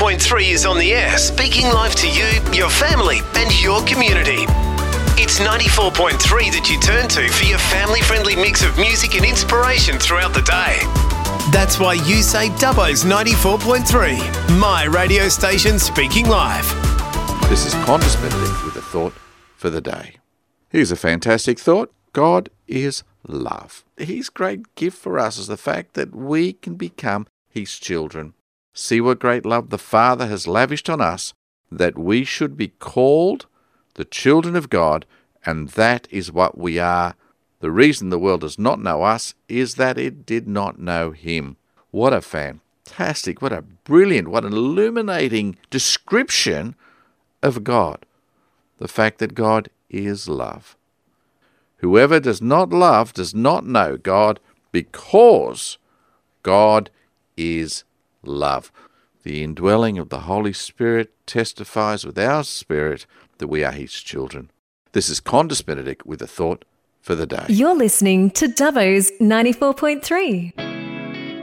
94.3 is on the air, speaking live to you, your family and your community. It's 94.3 that you turn to for your family-friendly mix of music and inspiration throughout the day. That's why you say Dubbo's 94.3, my radio station speaking live. This is Qantas Benedict with a thought for the day. Here's a fantastic thought. God is love. His great gift for us is the fact that we can become His children. See what great love the Father has lavished on us, that we should be called the children of God, and that is what we are. The reason the world does not know us is that it did not know Him. What a fantastic, what a brilliant, what an illuminating description of God. The fact that God is love. Whoever does not love does not know God, because God is love. The indwelling of the Holy Spirit testifies with our spirit that we are His children. This is Qantas Benedict with a thought for the day. You're listening to Dubbo's 94.3.